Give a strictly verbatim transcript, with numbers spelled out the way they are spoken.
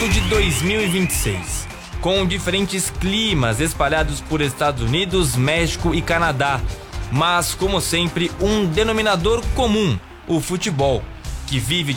mundo de dois mil e vinte e seis, com diferentes climas espalhados por Estados Unidos, México e Canadá, mas como sempre um denominador comum: o futebol, que vive